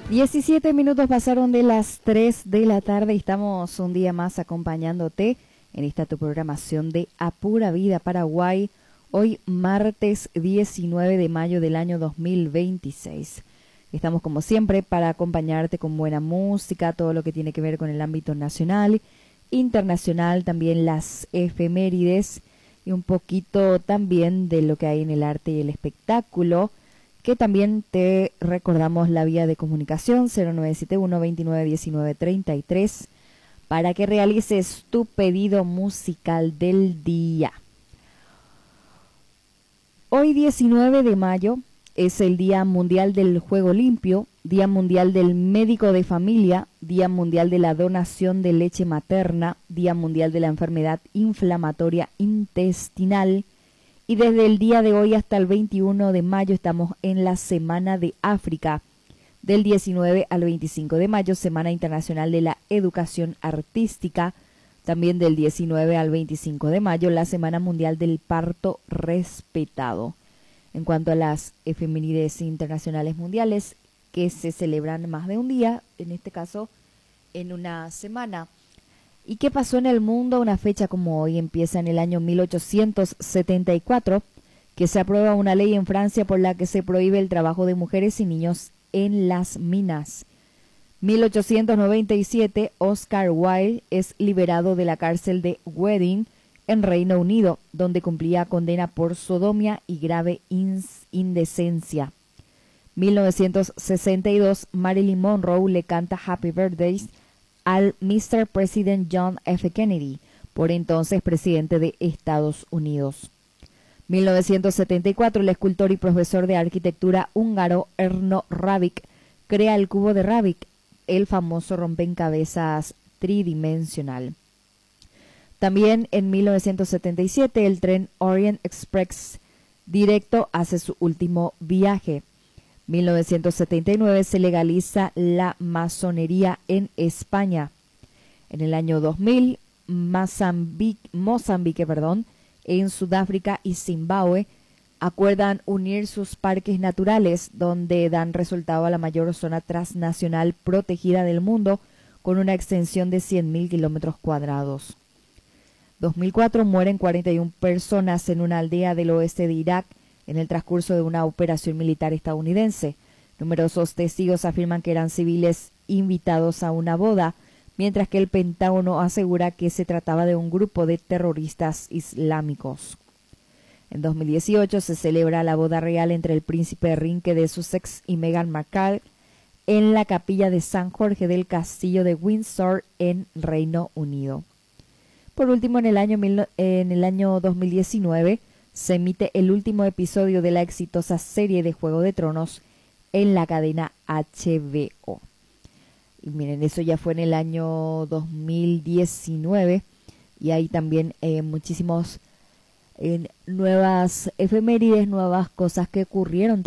17 minutos pasaron de las 3 de la tarde y estamos un día más acompañándote en esta tu programación de A Pura Vida Paraguay, hoy martes 19 de mayo del año 2026. Estamos como siempre para acompañarte con buena música, todo lo que tiene que ver con el ámbito nacional, internacional, también las efemérides y un poquito también de lo que hay en el arte y el espectáculo, que también te recordamos la vía de comunicación 0971 29 19 33 para que realices tu pedido musical del día. Hoy 19 de mayo es el Día Mundial del Juego Limpio, Día Mundial del Médico de Familia, Día Mundial de la Donación de Leche Materna, Día Mundial de la Enfermedad Inflamatoria Intestinal. Y desde el día de hoy hasta el 21 de mayo estamos en la Semana de África. Del 19 al 25 de mayo, Semana Internacional de la Educación Artística. También del 19 al 25 de mayo, la Semana Mundial del Parto Respetado. En cuanto a las efemérides internacionales mundiales, que se celebran más de un día, en este caso en una semana. ¿Y qué pasó en el mundo? Una fecha como hoy empieza en el año 1874, que se aprueba una ley en Francia por la que se prohíbe el trabajo de mujeres y niños en las minas. 1897, Oscar Wilde es liberado de la cárcel de Reading en Reino Unido, donde cumplía condena por sodomía y grave indecencia. 1962, Marilyn Monroe le canta Happy Birthdays al Mr. President John F. Kennedy, por entonces presidente de Estados Unidos. 1974, el escultor y profesor de arquitectura húngaro Erno Rávik crea el cubo de Rávik, el famoso rompecabezas tridimensional. También en 1977, el tren Orient Express directo hace su último viaje. 1979 se legaliza la masonería en España. En el año 2000, Mozambique, en Sudáfrica y Zimbabue acuerdan unir sus parques naturales, donde dan resultado a la mayor zona transnacional protegida del mundo, con una extensión de 100.000 kilómetros cuadrados. 2004 mueren 41 personas en una aldea del oeste de Irak en el transcurso de una operación militar estadounidense. Numerosos testigos afirman que eran civiles invitados a una boda, mientras que el Pentágono asegura que se trataba de un grupo de terroristas islámicos. En 2018 se celebra la boda real entre el príncipe Enrique de Sussex y Meghan Markle en la capilla de San Jorge del Castillo de Windsor en Reino Unido. Por último, en el año 2019 se emite el último episodio de la exitosa serie de Juego de Tronos en la cadena HBO. Y miren, eso ya fue en el año 2019 y hay también muchísimos nuevas efemérides, nuevas cosas que ocurrieron